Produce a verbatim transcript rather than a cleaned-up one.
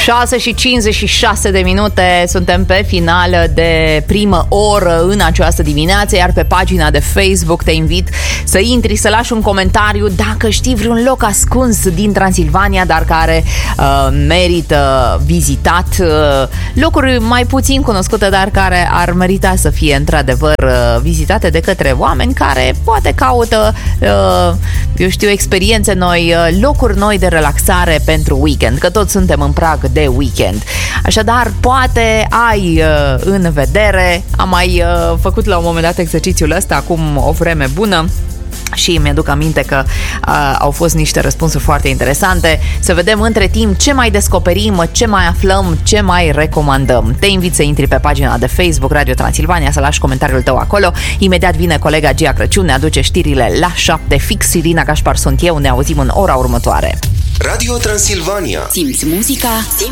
șase și cincizeci și șase de minute, suntem pe final de primă oră în această dimineață, iar pe pagina de Facebook te invit să intri, să lași un comentariu dacă știi vreun loc ascuns din Transilvania, dar care uh, merită vizitat, uh, locuri mai puțin cunoscute, dar care ar merita să fie într-adevăr uh, vizitate de către oameni care poate caută, uh, eu știu, experiențe noi, uh, locuri noi de relaxare pentru weekend, că toți suntem în prag de weekend. Așadar, poate ai uh, în vedere, am mai uh, făcut la un moment dat exercițiul ăsta acum o vreme bună și mi-aduc aminte că uh, au fost niște răspunsuri foarte interesante. Să vedem între timp ce mai descoperim, ce mai aflăm, ce mai recomandăm. Te invit să intri pe pagina de Facebook Radio Transilvania, să lași comentariul tău acolo. Imediat vine colega Gia Crăciun, ne aduce știrile la șapte fix. Irina Gașpar sunt eu, ne auzim în ora următoare. Radio Transilvania. Simți muzica, simți